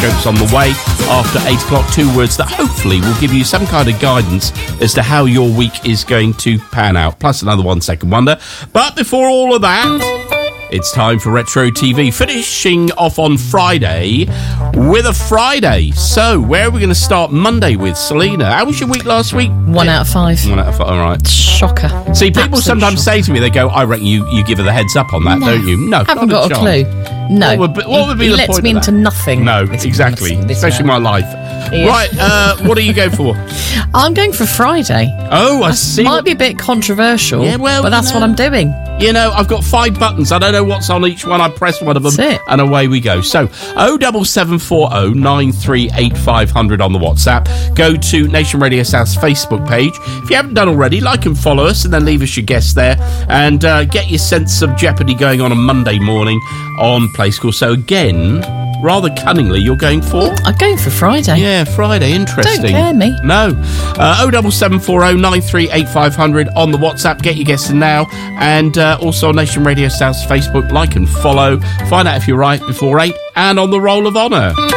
horoscopes on the way after 8 o'clock. 2 words that hopefully will give you some kind of guidance as to how your week is going to pan out. Plus another 1 second wonder. But before all of that, it's time for Retro TV, finishing off on Friday with a Friday. So, where are we going to start Monday with? Selena, how was your week last week? 1 out of 5. 1 out of 5, all right. Shocker. See, people sometimes say to me, they go, I reckon you give her the heads up on that, don't you? No, haven't got a clue. No. What would be the point of that? It lets me into nothing. No, exactly. Especially my life. Yeah. Right, what do you go for? I'm going for Friday. Oh, I see. Might be a bit controversial, but that's what I'm doing. You know, I've got 5 buttons. I don't know what's on each one. I press one of them, and away we go. So, 07740 938 500 on the WhatsApp. Go to Nation Radio South's Facebook page. If you haven't done already, like and follow us, and then leave us your guess there. And get your sense of jeopardy going on monday morning on Play School. So, again, rather cunningly, you're going for? I'm going for Friday. Yeah, Friday. Interesting. Don't care me. No. 07740 938 500 on the WhatsApp. Get your guess in now. And also on Nation Radio South's Facebook. Like and follow. Find out if you're right before 8 and on the Roll of Honour.